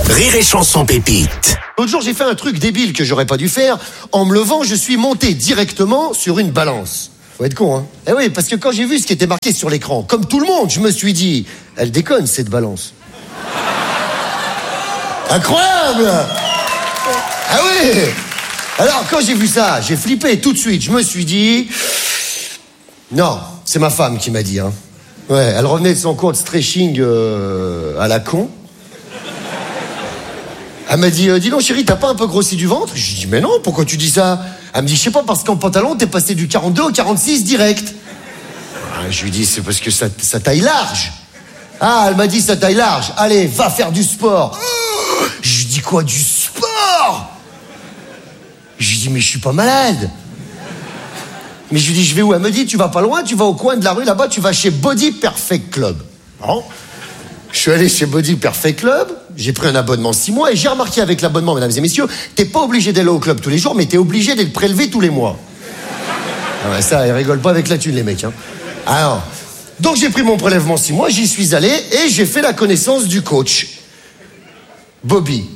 Rire et Chanson Pépite. L'autre jour, j'ai fait un truc débile que j'aurais pas dû faire. En me levant, je suis monté directement sur une balance. Faut être con, hein. Eh oui, parce que quand j'ai vu ce qui était marqué sur l'écran, comme tout le monde, je me suis dit, elle déconne, cette balance. Incroyable! Ah oui! Alors, quand j'ai vu ça, j'ai flippé tout de suite. Je me suis dit... Non, c'est ma femme qui m'a dit, hein. Ouais, elle revenait de son cours de stretching à la con. Elle m'a dit, dis donc chérie, t'as pas un peu grossi du ventre? Je lui dis, mais non, pourquoi tu dis ça? Elle me dit, je sais pas, parce qu'en pantalon, t'es passé du 42 au 46 direct. Je lui dis, c'est parce que ça taille large. Ah, elle m'a dit, ça taille large. Allez, va faire du sport. Je lui dis, quoi, du sport? Je lui dis, mais je suis pas malade. Mais je lui dis, je vais où? Elle me dit, tu vas pas loin, tu vas au coin de la rue, là-bas, tu vas chez Body Perfect Club. Bon. Je suis allé chez Body Perfect Club, j'ai pris un abonnement 6 mois, et j'ai remarqué avec l'abonnement, mesdames et messieurs, t'es pas obligé d'aller au club tous les jours, mais t'es obligé d'être prélevé tous les mois. Ah ouais, ça, ils rigolent pas avec la thune, les mecs, hein. Alors, donc j'ai pris mon prélèvement 6 mois, j'y suis allé, et j'ai fait la connaissance du coach. Bobby.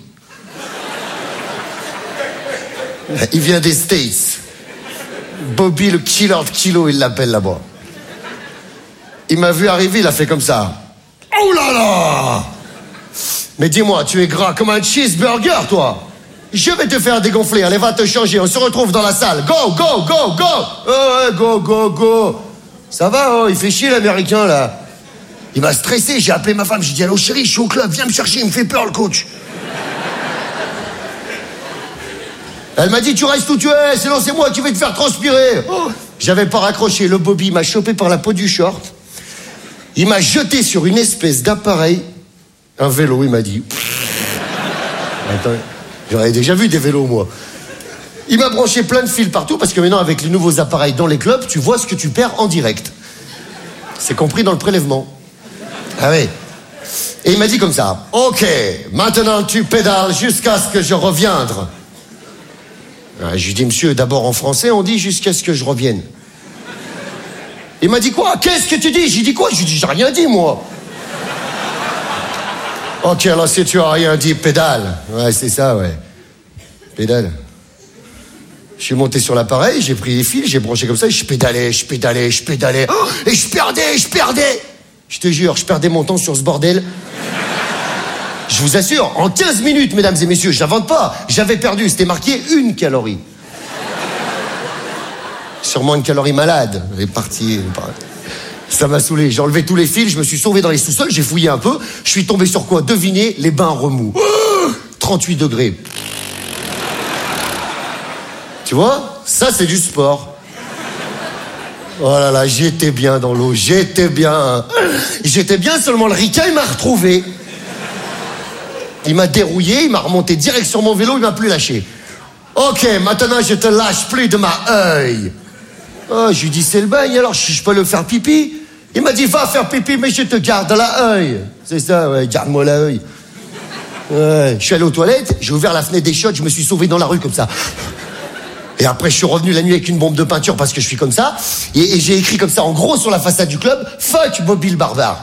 Il vient des States. Bobby, le killer de kilo, il l'appelle là-bas. Il m'a vu arriver, il a fait comme ça. Oh là là! Mais dis-moi, tu es gras comme un cheeseburger, toi. Je vais te faire dégonfler, allez, va te changer, on se retrouve dans la salle. Go, go, go, go! Ouais, go, go, go. Ça va, oh, il fait chier l'américain, là. Il m'a stressé, j'ai appelé ma femme, j'ai dit, allô chérie, je suis au club, viens me chercher, il me fait peur, le coach. Elle m'a dit, tu restes où tu es, sinon c'est moi qui vais te faire transpirer. Oh. J'avais pas raccroché, le Bobby m'a chopé par la peau du short. Il m'a jeté sur une espèce d'appareil. Un vélo, il m'a dit. Attends, j'aurais déjà vu des vélos, moi. Il m'a branché plein de fils partout, parce que maintenant, avec les nouveaux appareils dans les clubs, tu vois ce que tu perds en direct. C'est compris dans le prélèvement. Ah oui. Et il m'a dit comme ça, ok, maintenant tu pédales jusqu'à ce que je revienne. Je lui dis, monsieur, d'abord en français, on dit jusqu'à ce que je revienne. Il m'a dit quoi? Qu'est-ce que tu dis? J'ai dit quoi? Je lui dis, j'ai rien dit, moi. Ok, alors si tu as rien dit, pédale. Ouais, c'est ça, ouais. Pédale. Je suis monté sur l'appareil, j'ai pris les fils, j'ai branché comme ça, et je pédalais. Oh, et je perdais. Je te jure, je perdais mon temps sur ce bordel. Je vous assure, en 15 minutes, mesdames et messieurs, je n'invente pas, j'avais perdu, c'était marqué 1 calorie. Sûrement une calorie malade. Elle est partie. Ça m'a saoulé. J'ai enlevé tous les fils, je me suis sauvé dans les sous-sols, j'ai fouillé un peu. Je suis tombé sur quoi? Devinez, les bains remous. 38 degrés. Tu vois? Ça, c'est du sport. Oh là là, j'étais bien dans l'eau, j'étais bien. J'étais bien, seulement le ricain, il m'a retrouvé. Il m'a dérouillé, il m'a remonté direct sur mon vélo, il m'a plus lâché. Ok, maintenant je te lâche plus de ma œil. Oh, je lui dis, c'est le bagne, alors je peux le faire pipi? Il m'a dit, va faire pipi, mais je te garde la œil. C'est ça, ouais, garde-moi la œil. Ouais, je suis allé aux toilettes, j'ai ouvert la fenêtre des chiottes, je me suis sauvé dans la rue comme ça. Et après, je suis revenu la nuit avec une bombe de peinture parce que je suis comme ça. Et j'ai écrit comme ça, en gros, sur la façade du club, fuck Bobby le barbare.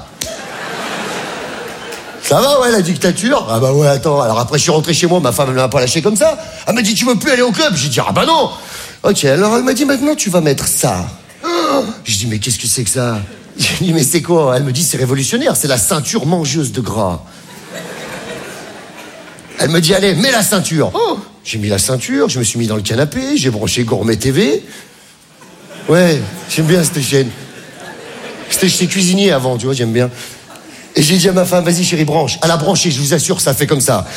Ça va, ouais, la dictature? Ah bah ouais, attends. Alors après, je suis rentré chez moi, ma femme, elle m'a pas lâché comme ça. Elle m'a dit, tu veux plus aller au club? J'ai dit, ah bah non. Ok, alors elle m'a dit, maintenant, tu vas mettre ça. Je dis, mais qu'est-ce que c'est que ça? J'ai dit, mais c'est quoi? Elle me dit, c'est révolutionnaire, c'est la ceinture mangeuse de gras. Elle me dit, allez, mets la ceinture. Oh, j'ai mis la ceinture, je me suis mis dans le canapé, j'ai branché Gourmet TV. Ouais, j'aime bien cette chaîne. J'étais cuisinier avant, tu vois, j'aime bien. Et j'ai dit à ma femme, vas-y chérie, branche. Elle a branché, je vous assure, ça fait comme ça.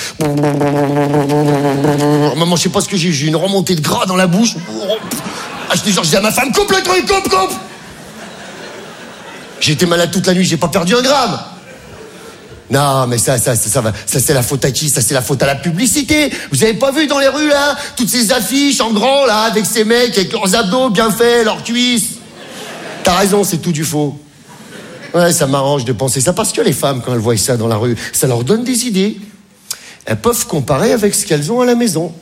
Maman, je sais pas ce que j'ai eu, j'ai une remontée de gras dans la bouche. Ah, je dis à ma femme, coupe le truc, coupe. J'étais malade toute la nuit, j'ai pas perdu 1 gramme. Non, mais ça va. Ça, c'est la faute à qui? Ça, c'est la faute à la publicité. Vous avez pas vu dans les rues, là, toutes ces affiches en grand, là, avec ces mecs, avec leurs abdos bien faits, leurs cuisses. T'as raison, c'est tout du faux. Ouais, ça m'arrange de penser ça, parce que les femmes, quand elles voient ça dans la rue, ça leur donne des idées. Elles peuvent comparer avec ce qu'elles ont à la maison.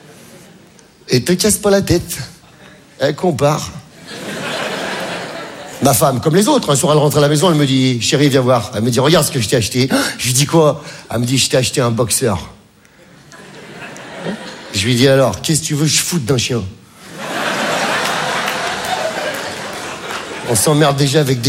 Et te casse pas la tête. Elles comparent. Ma femme, comme les autres, un soir elle rentre à la maison, elle me dit, chérie, viens voir. Elle me dit, regarde ce que je t'ai acheté. Je lui dis quoi? Elle me dit, je t'ai acheté un boxeur. Je lui dis alors, qu'est-ce que tu veux que je foute d'un chien? On s'emmerde déjà avec des